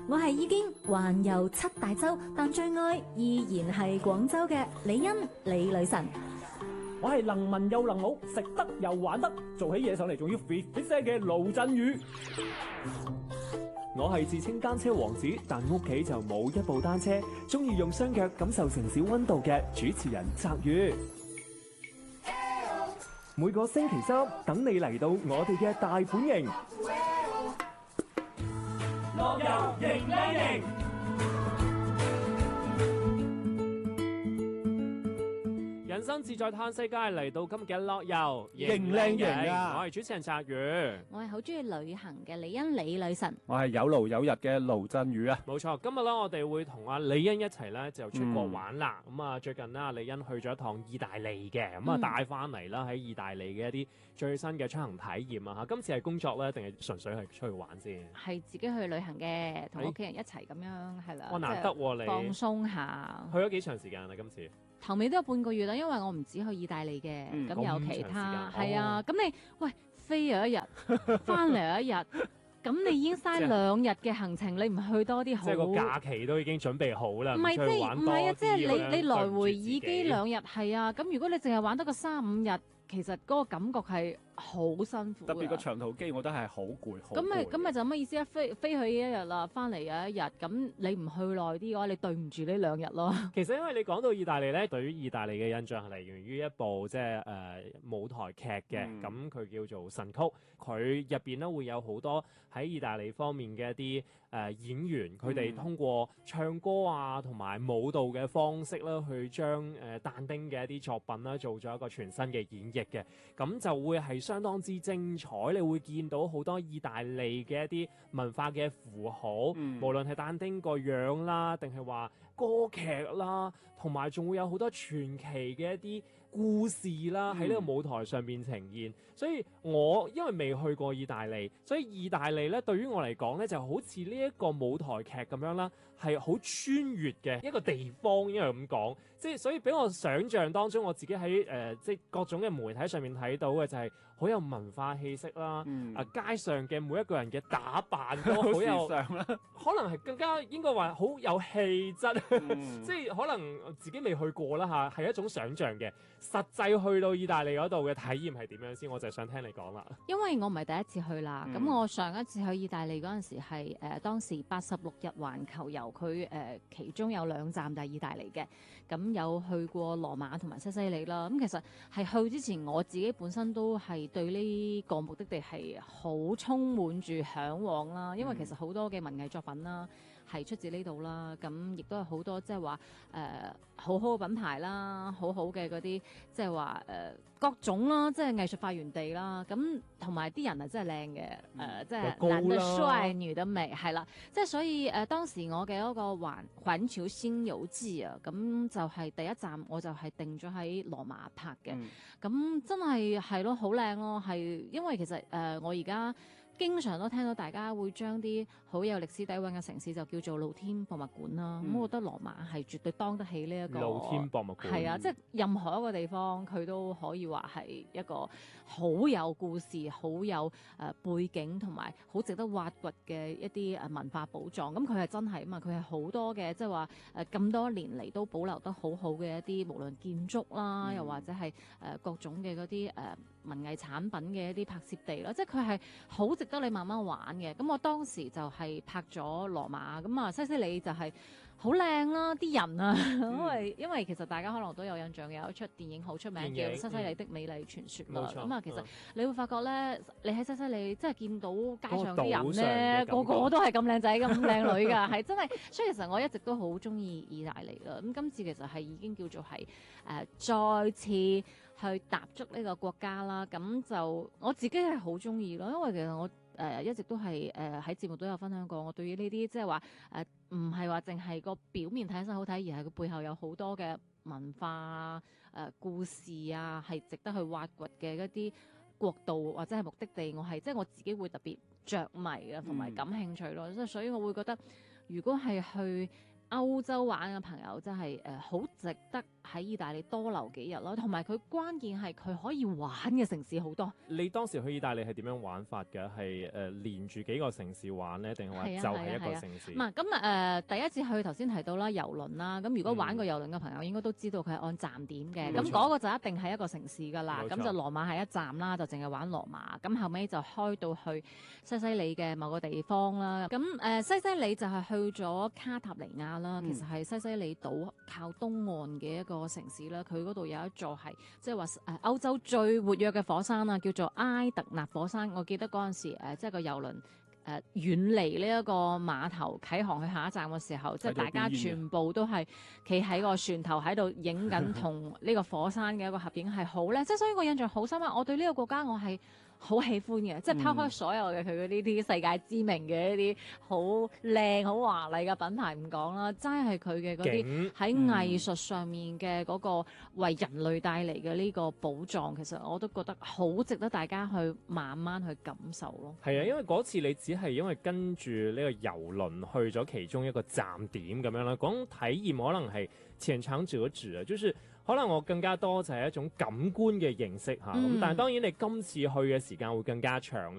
我係已經環遊7大洲，但最愛依然係廣州嘅李欣李女神。 我係能文又能武，食得又玩得，做起嘢上嚟仲要 fit 聲嘅盧振宇。 我係自稱單車王子，但屋企就冇一部單車，中意用雙腳感受城市溫度嘅主持人澤宇。每個星期三等你嚟到我哋嘅大本營， 樂遊迎靚營。 人生自在嘆世界，嚟到今日嘅樂遊迎靚營啊！ 我係主持人澤宇， 我係好中意旅行嘅李欣李女神。 我係有勞有日嘅盧振宇啊！ 冇錯，今日咧我哋會同阿李欣一齊咧就出國玩啦。咁啊，最近啦，李欣去咗一趟意大利嘅，咁啊帶翻嚟啦喺意大利嘅一啲最新嘅出行體驗啊！嚇，今次係工作咧定係純粹係出去玩先？ 係自己去旅行嘅，同屋企人一齊咁樣係啦。 哇，難得喎你放鬆下。 去咗幾長時間啊？今次頭尾都有半個月啦，因為我唔止去意大利嘅，咁有其他係啊。咁你喂飛咗一日，翻嚟一日，咁你已經嘥2日嘅行程，你唔去多啲好？ 即係個假期都已經準備好啦， 唔係即係唔係啊？即係你來回耳機2日係啊。咁如果你淨係玩得個3-5日，其實嗰個感覺係好辛苦， 特別個長途機，我覺得係好攰，好攰。咁咪就乜意思啊？飛去一日啦，翻嚟有一日，咁你唔去耐啲嘅話，你對唔住呢2日咯。 其實因為你講到意大利咧，對於意大利嘅印象係嚟源於一部即係舞台劇嘅，咁佢叫做《神曲》，佢入邊咧會有好多喺意大利方面嘅一啲演員，佢哋通過唱歌啊同埋舞蹈嘅方式啦，去將但丁嘅一啲作品啦做咗一個全新嘅演繹嘅，咁就會係相當之精彩。你會見到好多意大利嘅一啲文化嘅符號，無論係但丁個樣啦，定係話歌劇啦，同埋仲會有好多傳奇嘅一啲故事啦，喺呢個舞台上面呈現。所以我因為未去過意大利，所以意大利咧對於我嚟講咧就好似呢一個舞台劇咁樣啦，係好穿越嘅一個地方，因為咁講，即係所以俾我想象當中，我自己喺即係各種嘅媒體上面睇到嘅就係好有文化氣息啦，街上嘅每一個人嘅打扮都好有可能係更加應該話好有氣質，即係可能自己未去過啦嚇，係一種想像嘅。實際去到意大利嗰度嘅體驗係點樣先？我就想聽你講啦。 因為我唔係第一次去啦，咁我上一次去意大利嗰陣時係當時86日環球遊，佢其中有2站就係意大利嘅，咁有去過羅馬同埋西西里啦。咁其實係去之前，我自己本身都係對呢個目的地係好充滿住嚮往啦，因為其實好多嘅文藝作品啦係出自呢度啦，咁亦都係好多即係話好好嘅品牌啦，好好嘅嗰啲即係話各種啦，即係藝術發源地啦，咁同埋啲人係真係靚嘅，即係男的帥，女的美，係啦，即係所以當時我嘅嗰個環球星遊記啊，咁就係第一站我就係定咗喺羅馬拍嘅，咁真係咯，好靚咯，係因為其實我而家經常都聽到大家會將啲好有歷史底蘊嘅城市就叫做露天博物館啦。咁我覺得羅馬係絕對當得起呢一個露天博物館。 係啊，即係任何一個地方佢都可以話係一個好有故事、好有背景同埋好值得挖掘嘅一啲文化寶藏。咁佢係真係啊嘛，佢係好多嘅即係話咁多年嚟都保留得好好嘅一啲無論建築啦，又或者係各種嘅嗰啲文藝產品嘅一啲拍攝地啦，即係佢係好值得你慢慢玩嘅。咁我當時就係拍咗羅馬，咁啊西西里就係好靚啦，啲人啊，因為其實大家可能都有印象，有一出電影好出名叫《西西里的美麗傳說》啦。咁啊，其實你會發覺咧，你喺西西里即係見到街上啲人咧，個個都係咁靚仔咁靚女㗎，係真係。所以其實我一直都好中意意大利啦。咁今次其實係已經叫做係再次去踏足呢個國家啦。咁就我自己係好中意咯，因為其實我一直都係喺節目都有分享過，我對於呢啲即係話唔係話淨係個表面睇起身好睇，而係佢背後有好多嘅文化故事啊，係值得去挖掘嘅一啲國度或者係目的地，我係即係我自己會特別着迷啊，同埋感興趣咯。所以我會覺得，如果係去歐洲玩嘅朋友真係好值得喺意大利多留幾日咯，同埋佢關鍵係佢可以玩嘅城市好多。 你當時去意大利係點樣玩法嘅？係連住幾個城市玩咧，定係話就係一個城市？ 咁第一次去頭先提到啦，郵輪啦。咁如果玩過郵輪嘅朋友應該都知道佢係按站點嘅。咁嗰個就一定係一個城市㗎啦。咁就羅馬係一站啦，就淨係玩羅馬。咁後尾就開到去西西里嘅某個地方啦。咁西西里就係去咗卡塔尼亞啦。其實係西西里島靠東岸嘅一個城市啦。佢嗰度有一座係即係話歐洲最活躍嘅火山啊，叫做埃特納火山。我記得嗰陣時即係個郵輪遠離呢一個碼頭啟航去下一站嘅時候，即係大家全部都係企喺個船頭喺度影緊同呢個火山嘅一個合影，係好咧。即係所以個印象好深刻。我對呢個國家我係好喜歡嘅，即係拋開所有嘅佢嗰呢啲世界知名嘅一啲好靚好華麗嘅品牌唔講啦，真係佢嘅嗰啲喺藝術上面嘅嗰個為人類帶嚟嘅呢個寶藏，其實我都覺得好值得大家去慢慢去感受咯。 係啊，因為嗰次你只係因為跟住呢個郵輪去咗其中一個站點咁樣啦，講體驗可能係淺嘗輒止啊，就是可能我更加多就係一種感官嘅認識嚇，咁但係當然你今次去嘅時間會更加長，